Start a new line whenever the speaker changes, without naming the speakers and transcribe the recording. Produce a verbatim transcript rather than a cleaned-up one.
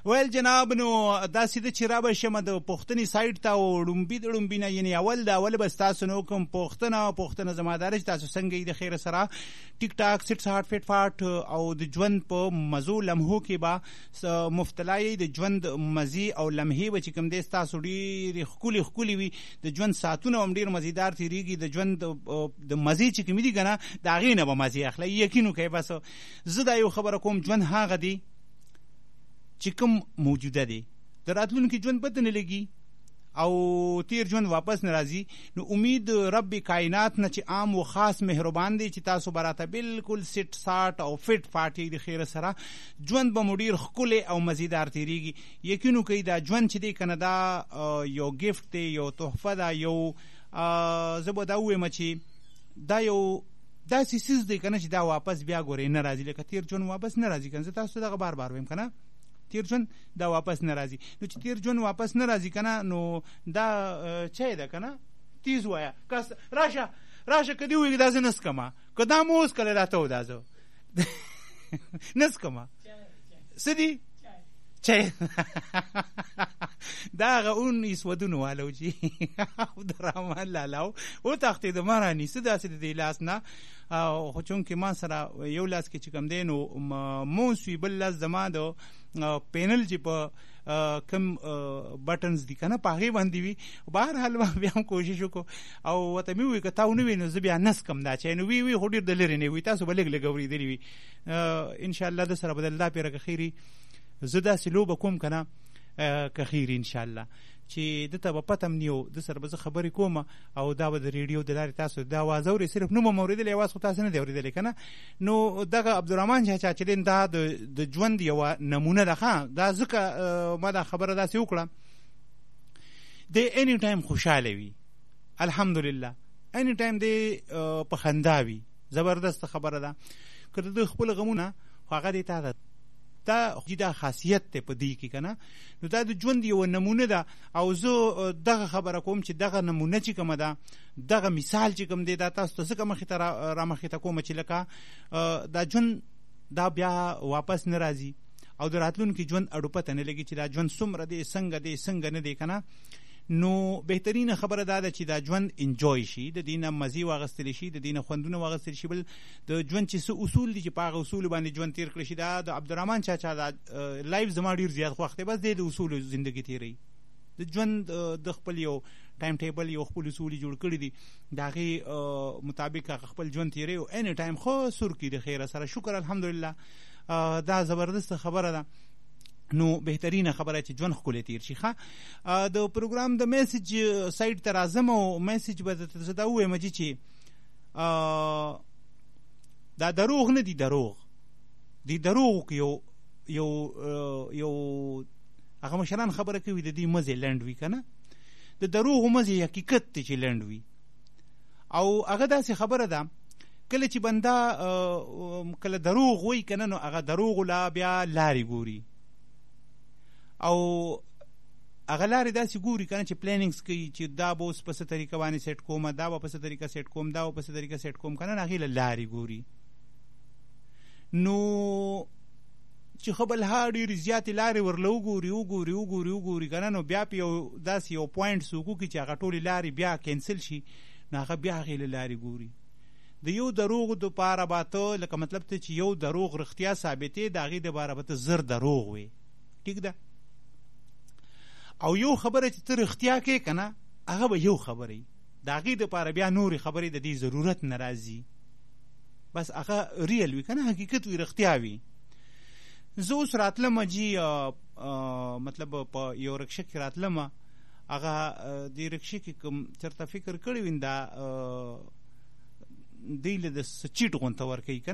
ویل جناب نو داسې ده چې رابه شمه د پوښتنې سایډ ته او ړومبي د ړومبي نه یعنې اول د اول به ستاسو نه وکړم پوښتنه پوښتنه زما دا ده چې تاسو څنګه یې د خیره سره ټیک ټاک سټ ساټ فټ فاټ او د ژوند په مزو لمحو کې به مفتلا یې د ژوند مزې او لمحې به چې کوم دی ستاسو ډېرې ښکلې ښکلې وي د ژوند ساعتونه هم ډېر مزېدار تېرېږي د ژوند د مزې چې کومې دي که نه د هغې نه به مزې اخلئ یقین وکړئ بس زه دا یو خبره کوم ژوند هغه دی چې کوم موجوده دی د راتلونکي ژوند پته نه لګي او تیر ژوند واپس نه راځي نو امید رب کائنات نه چې عام و خاص مهربان دی چې تاسو به راته بلکل سټ ساټ او فټ فاټ یې د خیره سره ژوند به مو ډېر ښکلی او مزیدار تېرېږي یقین وکړئ دا ژوند چې دی که نه دا یو ګفټ دی یو تحفه ده یو زه به دا ووایم چې دا یو داسې څیز دی که نه چې دا واپس بیا ګورئ نه راځي لکه تیر ژوند واپس نه راځي که نه زه تاسو دغه بار بار وایم که نه تیر ژوند دا واپس نه راځي نو چې تیر ژوند واپس نه راځي که نه نو دا چای ده که نه تیز وایه کس راشه راشه که دې ووایي دا زه نه څکمه که دا مو اوس کله راته و دا زه نه څکمه څه دي چای دا هغه اون اسودونو والا و چې عبدالرحمن لالا و وتښتېده ما رانیسه داسې د دې لاس نه خو چونکې ما سره یو لاس کې چې کوم دی نو مونس وي بل لاس زما د پینل چې په کم بټنز دي که نه په هغې باندې وي بهرحال ما بیا هم کوشش وکړو او ورته مې ووایي که تا ونه وي نو زه بیا نسکم دا چای نو وی وي خو ډېر د لرې نه وي تاسو به لږ لږ اورېدلي وي انشاءالله د سره به د الله پیره که خیر زه داسې لوبه کوم که نه که خیر انشاءالله چې دته به پته م نیو د سره به زه خبرې کوم او دا به د ریډیو د لارې تاسو د اواز اورئ صرف نوم هم اورېدلی اواز خو تاسو نه دی اورېدلی که نه نو دغه عبدالرحمن چاچا چې دی دا د ژوند یوه نمونه ده ښه دا ځکه ما دا خبره داسې وکړه دی اني ټایم خوشحاله وي الحمدلله اني ټایم دی په خندا وي زبردست خبره ده که د خپل غمونه خو هغه دی تا ده دا دا خاصیت دی په دې کې که نه نو دا د ژوند یوه نمونه ده او زه دغه خبره کوم چې دغه نمونه چې کومه ده دغه مثال چې کوم دی دا تاسو ته ځکه مخې ته را مخې ته کومه چې لکه دا ژوند دا بیا واپس نه راځي او د راتلونکي ژوند اړو پته نه لګي چې دا ژوند څومره دی څنګه دی څنګه نه دی که نه نو بهترینه خبره دا ده چې دا ژوند انجوی شي د دې نه مزې واخیستلی شي د دې نه خوندونه واخیستلی شي بل د ژوند چې څه اصول دي چې په هغه اصولو باندې ژوند تېر کړی شي دا د عبدالرحمن چاچا دا لایف زما ډېر زیات خوښ دی بس دی د اصولو زندګي تېروي د ژوند د خپل یو ټایم ټیبل یو خپل اصول جوړ کړي دي د هغې مطابق هغه خپل ژوند تېروي او اني ټایم خو سور کړي د خیره سره شکر الحمدلله دا زبردست خبره ده نو بهترینه خبره چې ژوند ښکلی تېر شي ښه د پروګرام د میسج سایډ ته راځم او میسج به درته زه دا ووایم چې دا دروغ نه دي دروغ دي دروغ یو یو یو هغه مشران خبره کوي د دې مزې لنډ وي که نه د دروغو مزې حقیقت دی چې لنډ وي او هغه داسې خبره ده کله چې بنده کله دروغ وایي که نه نو هغه دروغو لا بیا لارې ګوري او هغه لارې داسې ګوري که نه چې پلانینګز کوي چې دا به اوس په څه طریقه باندې سیټ کوم دا به په څه طریقه سیټ کوم دا به په څه طریقه سیټ کوم که نه هغې له لارې ګوري نو چې خو بلها ډېرې زیاتې لارې ورله وګوري وګوري وګوري وګوري که نه نو بیا په یو داسې یو پوینټ څوک وکړي چې هغه ټولې لارې بیا کینسل شي نو هغه بیا هغې له لارې ګوري د یو دروغ دپاره به ته لکه مطلب ته چې یو دروغ رښتیا ثابتې د هغې دپاره به ته زر دروغ وي ټیک ده او یو خبره چې ته رښتیا کې که نه هغه به یو خبره وي د هغې دپاره بیا نورې خبرې د دې ضرورت نه راځي بس هغه ریل وي که نه حقیقت وي رښتیا وي زه اوس راتلمه جي مطلب په یو رکشه کې راتلمه هغه دې رکشې کې کوم چېرته فکر کړی وي دا دوی له د څه چیټ غونته ورکوي که